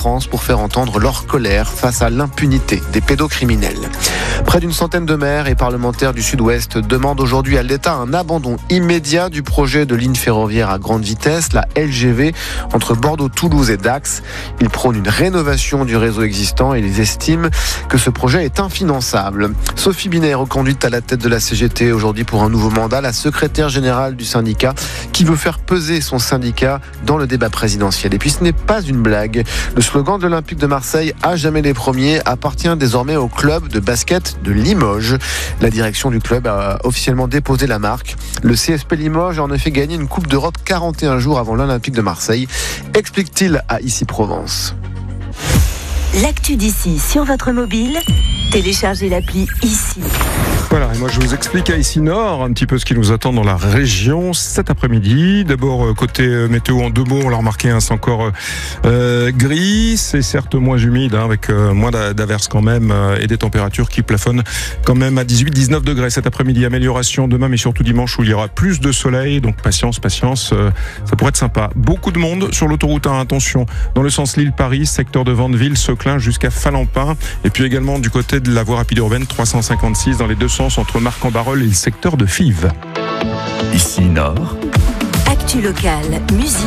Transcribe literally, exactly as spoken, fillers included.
France pour faire entendre leur colère face à l'impunité des pédocriminels. Près d'une centaine de maires et parlementaires du Sud-Ouest demandent aujourd'hui à l'État un abandon immédiat du projet de ligne ferroviaire à grande vitesse, la L G V, entre Bordeaux, Toulouse et Dax. Ils prônent une rénovation du réseau existant et ils estiment que ce projet est infinançable. Sophie Binet, reconduite à la tête de la C G T aujourd'hui pour un nouveau mandat, la secrétaire générale du syndicat qui veut faire peser son syndicat dans le débat présidentiel. Et puis ce n'est pas une blague. Le slogan de l'Olympique de Marseille, à jamais les premiers, appartient désormais au club de basket de Limoges. La direction du club a officiellement déposé la marque. Le C S P Limoges a en effet gagné une Coupe d'Europe quarante et un jours avant l'Olympique de Marseille, explique-t-il à Ici Provence. L'actu d'ici sur votre mobile, téléchargez l'appli Ici. Voilà, et moi je vous explique à Ici Nord un petit peu ce qui nous attend dans la région cet après-midi. D'abord, côté météo en deux mots, on l'a remarqué, hein, c'est encore euh, gris, c'est certes moins humide, hein, avec euh, moins d'averses quand même, euh, et des températures qui plafonnent quand même à dix-huit à dix-neuf degrés cet après-midi. Amélioration demain, mais surtout dimanche où il y aura plus de soleil, donc patience, patience, euh, ça pourrait être sympa. Beaucoup de monde sur l'autoroute un, attention, dans le sens Lille-Paris, secteur de Vandeville, Seclin jusqu'à Falampin, et puis également du côté de la voie rapide urbaine trois cent cinquante-six dans les deux sens entre Marc-en-Barœul et le secteur de Fives. Ici Nord. Actu locale, musique.